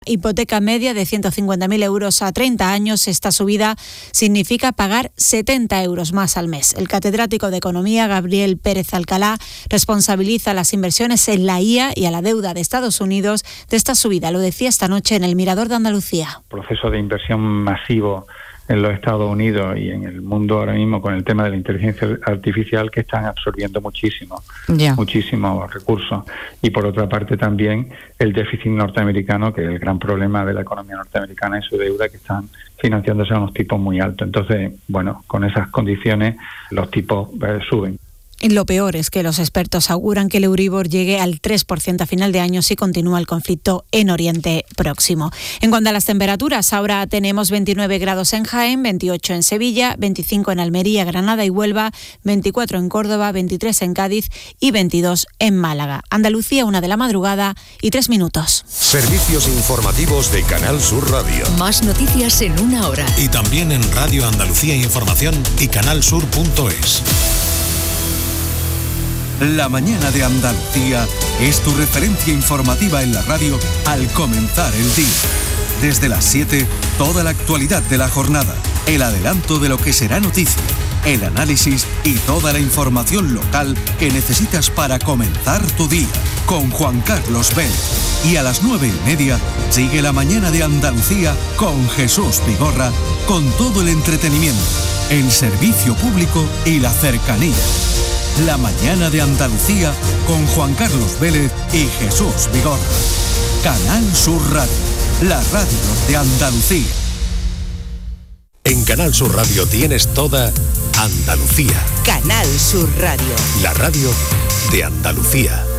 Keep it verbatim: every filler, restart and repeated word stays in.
Hipoteca media de ciento cincuenta mil euros a treinta años. Esta subida significa pagar setenta euros más al mes. El catedrático de Economía, Gabriel Pérez Alcalá, responsabiliza las inversiones en la I A y a la deuda de Estados Unidos de esta subida. Lo decía esta noche en el Mirador de Andalucía. Proceso de inversión masivo en los Estados Unidos y en el mundo ahora mismo con el tema de la inteligencia artificial, que están absorbiendo muchísimo, yeah. muchísimos recursos. Y por otra parte también el déficit norteamericano, que es el gran problema de la economía norteamericana, y su deuda, que están financiándose a unos tipos muy altos. Entonces, bueno, con esas condiciones los tipos eh, suben. Lo peor es que los expertos auguran que el Euribor llegue al tres por ciento a final de año si continúa el conflicto en Oriente Próximo. En cuanto a las temperaturas, ahora tenemos veintinueve grados en Jaén, veintiocho en Sevilla, veinticinco en Almería, Granada y Huelva, veinticuatro en Córdoba, veintitrés en Cádiz y veintidós en Málaga. Andalucía, una de la madrugada y tres minutos. Servicios informativos de Canal Sur Radio. Más noticias en una hora. Y también en Radio Andalucía Información y canal sur punto es. La mañana de Andalucía es tu referencia informativa en la radio al comenzar el día. Desde las siete, toda la actualidad de la jornada, el adelanto de lo que será noticia, el análisis y toda la información local que necesitas para comenzar tu día, con Juan Carlos Vélez. Y a las nueve y media, sigue la mañana de Andalucía con Jesús Vigorra, con todo el entretenimiento, el servicio público y la cercanía. La mañana de Andalucía con Juan Carlos Vélez y Jesús Vigorra. Canal Sur Radio, la radio de Andalucía. En Canal Sur Radio tienes toda Andalucía. Canal Sur Radio. La radio de Andalucía.